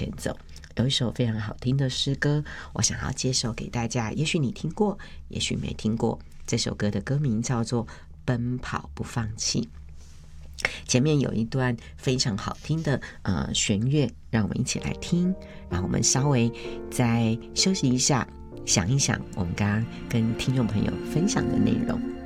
前走。有一首非常好听的诗歌，我想要介绍给大家，也许你听过，也许没听过。这首歌的歌名叫做《奔跑不放弃》。前面有一段非常好听的弦乐，让我们一起来听，然后我们稍微再休息一下，想一想我们刚刚跟听众朋友分享的内容。